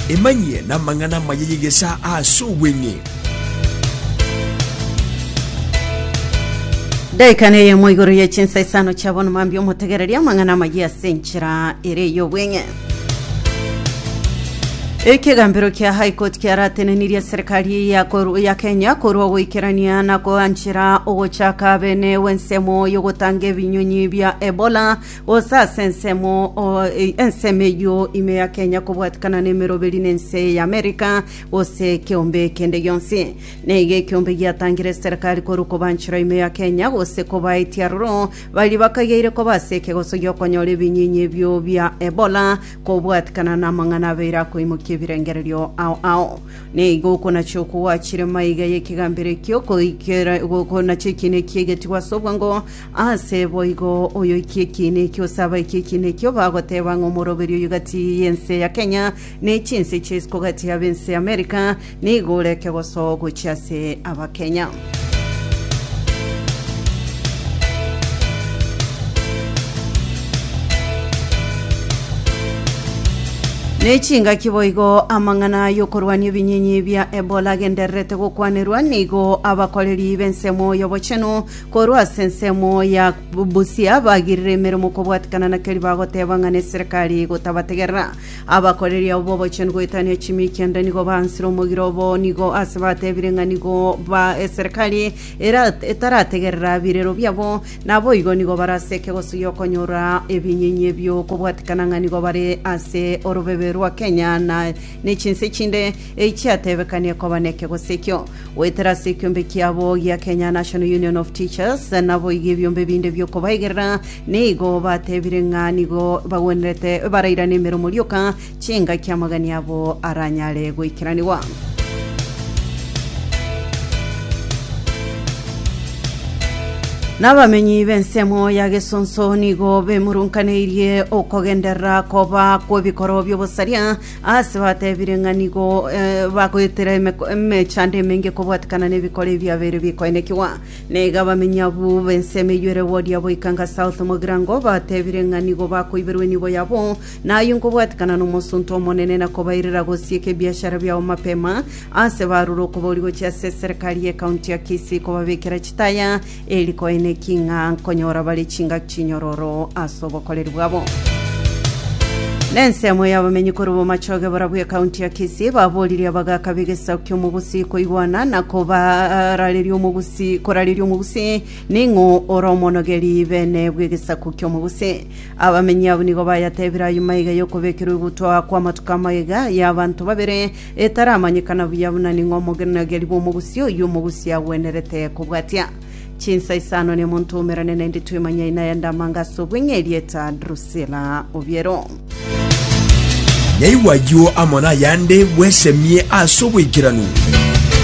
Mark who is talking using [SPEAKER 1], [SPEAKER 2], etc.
[SPEAKER 1] emanye na mangana mayegesa asubwenye
[SPEAKER 2] Daikane ye moigoro ye chinsa isano chabona mambio motegereria mangana magia senchira ere yo bwenye Ekigambiro kia High Court kia rateneniria serikali ya Kenya korwa goikerania na koanchira ogochaka bene wensemo yogotange binyonyi bya Ebola osa sensemo ensemeyo ime ya Kenya kubwatikana nemero belinense ya Amerika ose kiombe kende yonsi nege kiombe gyatangire serikali koru kobanchira ime ya Kenya ose kobaitiarro bali bakageire kobaseke gosogyo konyole binyonyi byo bya Ebola kubwatikana na mangana beira koimuki birengererio ao nego kona choko wachire maiga yekigambire kyoko ikera gukona chikine kiegetiwa sobwango ase boigo oyo ikikine kyosaba ikikine kyo bagoteba ngomoroberio yugati yense ya Kenya ne chinse chesko gati ya bense America nego leke goso gochase aba Kenya Nechinga kiboigo amangana yokorwani binyinyi bya Ebola genderete gukwanirwa nigo abakoleri bensemo yobocheno korwa sensemo ya busia bagirire merimo kobwatikana na keri bagotebangane serikali gotabategera abakoleri abo bocheno goitane chimikenda nigo bansiro mugirobo nigo asbate birenga nigo ba serikali era etarategera birero byabo nabo igo nigo baraseke gosuyo konyora ebinyinyi byo kobwatikana nigo bare ase orobebe rwa Kenya na nechinse chinde echiatebekanie kobaneke gosekyo wetera sekyo mbekiabo ya Kenya National Union of Teachers nabo igibyombe binde byo kobaigera nigo batebirenga nigo bawenrete baraira nemero mulyoka chinga kyamagani abo aranyale goikiraniwa Nabamenyi bensemo ya gesonso nigo bemurunkaneirie okogendera koba kwebikoro byobosaria asbate birenga nigo bakoetere mechande menge kobwatikana nebikore byabere bikoenekiwa nega bamenya bu benseme yure wodi abo ikanga South Mogrango bate birenga nigo bakoiberwe nibo yabo nayungo bwatikana no musunto monene na kobairira gosieke biashara byao mapema asebaruro koborigo cha serikali ya county ya Kisii kobabekera chitaya elikoene kinga konyora bali chinga chinyororo asobokoleri bwabo Nensemo yabamenyi korubo machoge barabuye county ya Kisii baboliri abagaka bigesa kyo mubusi koigwana nako barariri umubusi korariri umubusi ningo oromonogeri bene bwegesa kyo mubusi abamenyi abo nigo bayatebira yumayiga yo kubekera ubutwa kwa matukamayiga y'abantu babere etaramanyikana buyabuna ningo mogenageri bo mubusi yo mubusi yawenerete kubwatia Chinsa isano ne muntu umerane nendi tuimanya inayenda mangaso bwenyerieta Drusilla Obiero
[SPEAKER 1] Nyaiwa yo amona yande wesemie asobwikiranu